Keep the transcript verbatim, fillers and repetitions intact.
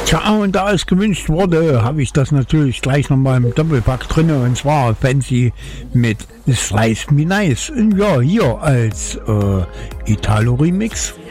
Tja, und da es gewünscht wurde, habe ich das natürlich gleich nochmal im Doppelpack drin, und zwar Fancy mit Slice Me Nice. Ja, hier als äh, Italo-Remix